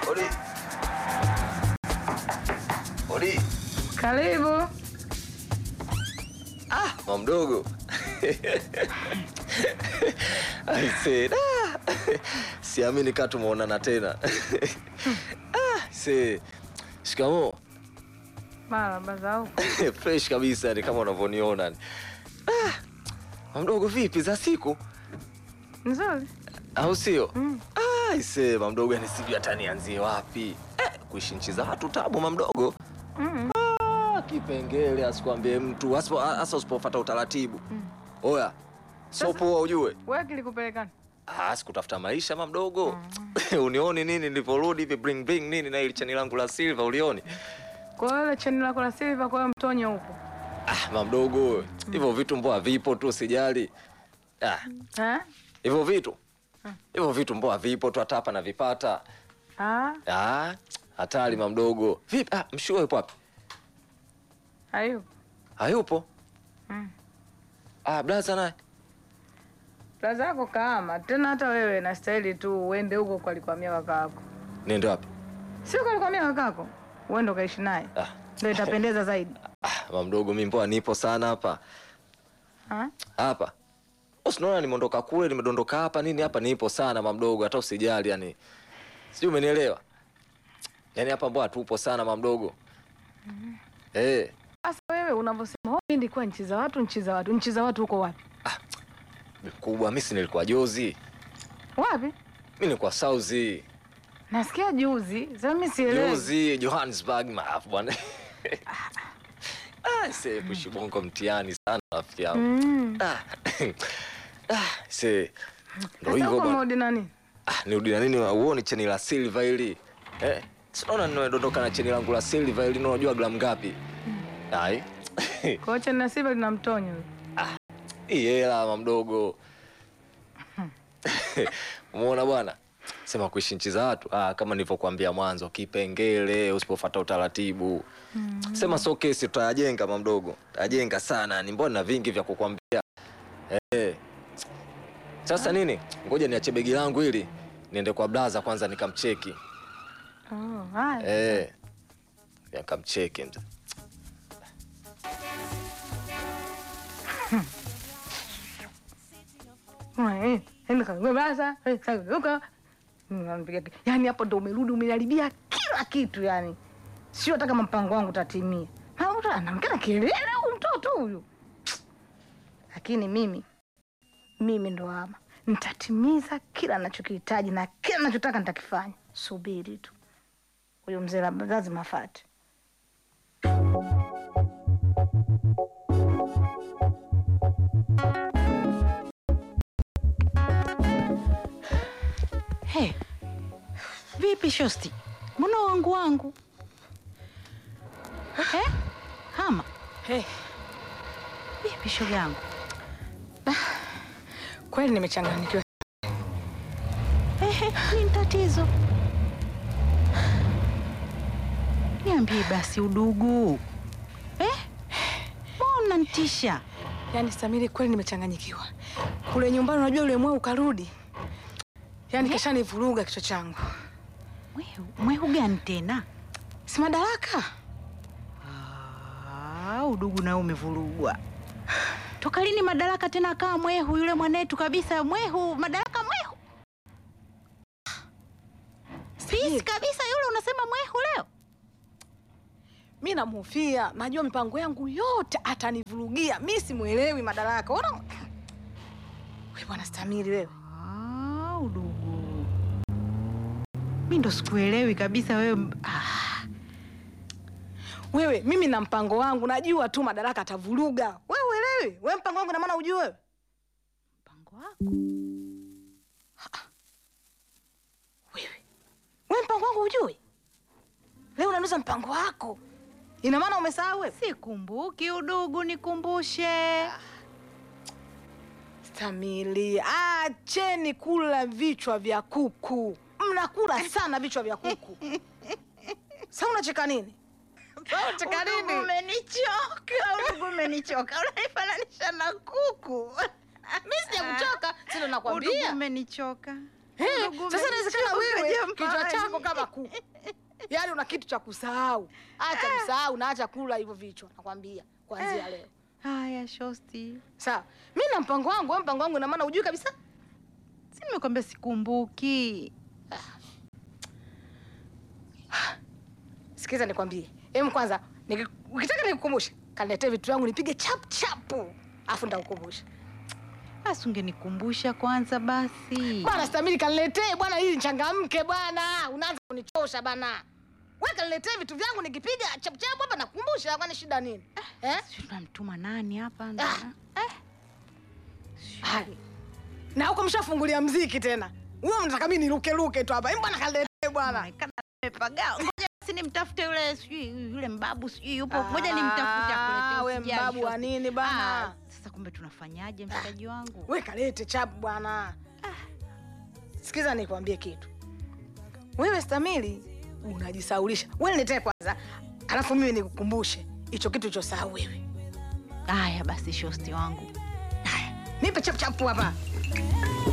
Odi. Odi. Karibu. Mama mdogo. Aise. Siamini kama tumeonana tena. Shikamoo. Marahaba zao. Fresh kabisa ni kama unavyoniona. Mama mdogo vipi za siku? Nzuri. Au sio? Aise, mama mdogo yani sijui hata nianzie wapi. Kuishi nchi za watu tabu mama mdogo. Kipengele asikwambie mtu hasa usipofuata utaratibu. Oya. So poa ujue. Wewe kilikupelekana? Sikutafuta maisha mama mdogo. Unioni nini niliporudi hivi bring nini na ile cheni langu la silver ulioni? Kwa hiyo cheni lako la silver kwa mtonyo huko. Mama mdogo, hivyo vitu mbona vipo tu usijali. Hivyo vitu? Hivyo vitu mbona vipo tu hata hapa na vipata. Hatari mama mdogo. Vipi? Mshua yupo wapi? Hayupo? Blaza naye. Blaza yako kama tena hata wewe na staili tu uende huko kwa alikwamia kaka yako. Niende wapi? Sio kwa alikwamia kaka yako. Uende ukaishi naye. Ndio itapendeza zaidi. Mama mdogo mimi mbona nipo sana hapa. Hapa. Usiona nimeondoka kule, nimedondoka hapa nini hapa nipo sana mama mdogo hata usijali yani. Sijui umenielewa? Yaani hapa mbona tupo sana mama mdogo. Sasa wewe unavyosema ndio kwa nchi za watu huko wapi? Kubwa mimi si nilikuwa Jozi. Wapi? Mimi nilikuwa Sauzi. Nasikia juzi, sasa mimi sielewi. Jozi, Johannesburg maafu bwana. Sasa kushibongo mtiani sana rafiki yangu. Ndio hivyo bwana. Ndio nani? Nirudi na nini uone cheni la silver hili. Unaona nimedondoka na cheni langu la silver hili unajua gramu ngapi? Kwa cheni la silver lina mtonyo. Hii hela mama mdogo. Umeona bwana? Sema kuishi nchi za watu. Kama nilivyokuambia mwanzo kipengele usipofuata utaratibu. Sema so kesi tutajenga mama mdogo. Tutajenga sana. Ni mbona vingi vya kukwambia. Sasa nini? Ngoja niache begi langu hili. Niende kwa blaza kwanza nikamcheki. Haya. Nikamcheki mzee. Yaani hapo ndo umerudi umeharibia kila kitu yani. Sio hata kama mpango wangu utatimia. Anaongea kelele au mtoto huyu. Lakini mimi ndo ama nitatimiza kila ninachokihitaji na kila ninachotaka nitakifanya. Subiri tu. Huyo mzee lazima afuate. Vipi shosti? Mbona wangu? Hama. Vipi shoga yangu? Kweli nimechanganyikiwa. Ni tatizo. Niambie basi udugu. Mbona nitisha? Yaani Samiri kweli nimechanganyikiwa. Kule nyumbani unajua yule mweu ukarudi. Yaani kisha nivuruga kichwa changu. Mweu gani tena? Si Madaraka. Udugu na umevurugwa. Toka lini Madaraka tena kama mwehu yule mwanetu kabisa Madaraka mwehu? Sisi kabisa yule unasema mwehu leo? Mimi namhofia, najua mipango yangu yote atanivurugia. Mimi simuelewi Madaraka. Ona. Wewe bwana Samiri wewe. Udugu. Mimi ndo sikuelewi kabisa wewe. Wewe mimi na mpango wangu najua tu Madaraka atavuruga. Wewe uelewi? Wewe mpango wangu na maana ujue wewe. Mpango wako? Wewe mpango wangu ujue? Leo unanuza mpango wako. Ina maana umesahau wewe? Sikumbuki udugu nikumbushe. Samili, acheni kula vichwa vya kuku. Mnakula sana vichwa vya kuku. Sasa unacheka nini? Unacheka nini? Udugu umenichoka. Unanifananisha na kuku. Mimi sijakuchoka, sio nakwambia. Udugu umenichoka. Sasa inawezekana wewe kichwa chako uko kama kuku. Yaani una kitu cha kusahau. Acha kusahau na acha kula hivyo vichwa, nakwambia kuanzia leo. Haya shosti. Sawa. Mimi na mpango wangu, wewe mpango wangu ina maana hujui kabisa? Si nimekwambia sikumbuki. Sikiza nikwambie. Kwanza, ukitaka nikukumbushe, kaniletee vitu vyangu nipige chap chapu. Afu nitakukumbusha. Basi ungenikumbusha kwanza basi. Bwana Stamili kaniletee bwana ili nichangamke bwana. Unaanza kunichosha bana. Wewe kaniletee vitu vyangu nikipiga chap chapu hapa nakukumbusha kwani shida nini? Sisi tunamtuma nani hapa? Hai. Na huko mshafungulia mziki tena. Wewe unataka mimi niruke tu hapa. Bwana kaniletee bwana. Pagao. Ngoja basi nimtafute yule yule mbabu yupo. Ngoja nimtafute akuletee. Wewe mbabu wa nini bana? Sasa kumbe tunafanyaje mshikaji wangu? Wewe kalete chapu bwana. Sikiza nikwambie kitu. Wewe Stamili unajisaulisha. Wewe niletee kwanza. Alafu mimi nikukumbushe hicho kitu ulichosahau wewe. Haya basi shosti wangu. Nipe chapu chapu hapa.